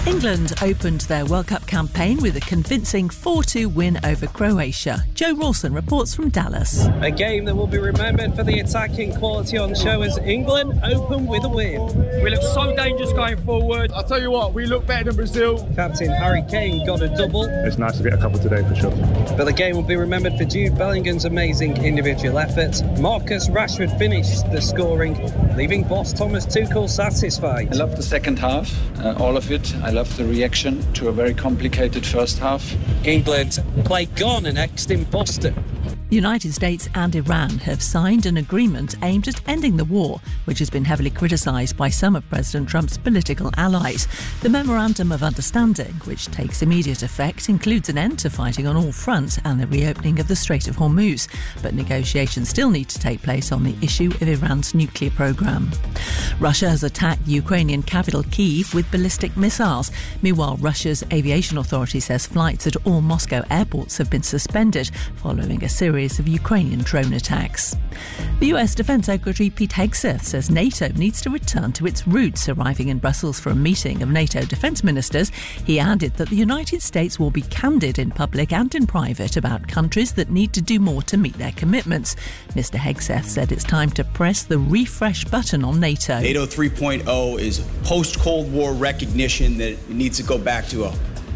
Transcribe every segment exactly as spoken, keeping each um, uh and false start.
England opened their World Cup campaign with a convincing four two win over Croatia. Joe Rawson reports from Dallas. A game that will be remembered for the attacking quality on show as England open with a win. We look so dangerous going forward. I'll tell you what, we look better than Brazil. Captain Harry Kane got a double. It's nice to get a couple today for sure. But the game will be remembered for Jude Bellingham's amazing individual effort. Marcus Rashford finished the scoring, leaving boss Thomas Tuchel satisfied. I love the second half, uh, all of it. I love the reaction to a very complicated first half. England play gone next in Boston. The United States and Iran have signed an agreement aimed at ending the war, which has been heavily criticised by some of President Trump's political allies. The Memorandum of Understanding, which takes immediate effect, includes an end to fighting on all fronts and the reopening of the Strait of Hormuz. But negotiations still need to take place on the issue of Iran's nuclear programme. Russia has attacked the Ukrainian capital Kyiv with ballistic missiles. Meanwhile, Russia's aviation authority says flights at all Moscow airports have been suspended following a series of Ukrainian drone attacks. The U S Defence Secretary Pete Hegseth says NATO needs to return to its roots, arriving in Brussels for a meeting of NATO defence ministers. He added that the United States will be candid in public and in private about countries that need to do more to meet their commitments. Mister Hegseth said it's time to press the refresh button on NATO. NATO three point oh is post-Cold War recognition that it needs to go back to a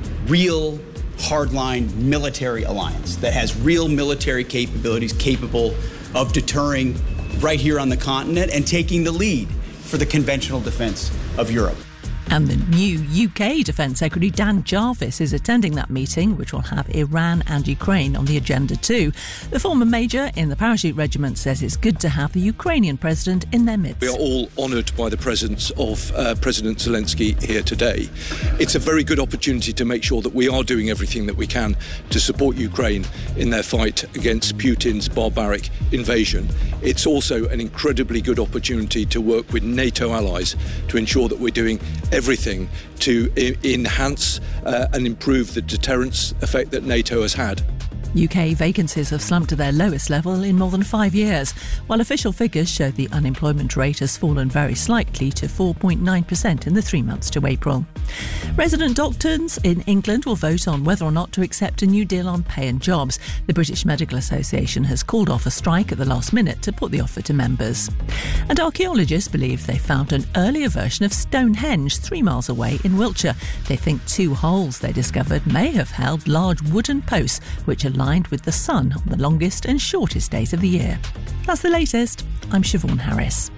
real hardline military alliance that has real military capabilities capable of deterring right here on the continent and taking the lead for the conventional defense of Europe. And the new U K Defence Secretary Dan Jarvis is attending that meeting, which will have Iran and Ukraine on the agenda too. The former major in the Parachute Regiment says it's good to have the Ukrainian president in their midst. We are all honoured by the presence of uh, President Zelensky here today. It's a very good opportunity to make sure that we are doing everything that we can to support Ukraine in their fight against Putin's barbaric invasion. It's also an incredibly good opportunity to work with NATO allies to ensure that we're doing everything to I- enhance uh, and improve the deterrence effect that NATO has had. U K vacancies have slumped to their lowest level in more than five years, while official figures show the unemployment rate has fallen very slightly to four point nine percent in the three months to April. Resident doctors in England will vote on whether or not to accept a new deal on pay and jobs. The British Medical Association has called off a strike at the last minute to put the offer to members. And archaeologists believe they found an earlier version of Stonehenge three miles away in Wiltshire. They think two holes they discovered may have held large wooden posts which aligned with the sun on the longest and shortest days of the year. That's the latest. I'm Siobhan Harris.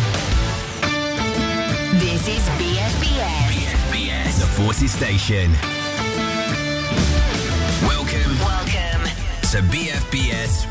This is B S B S. B S B S, the Forces Station.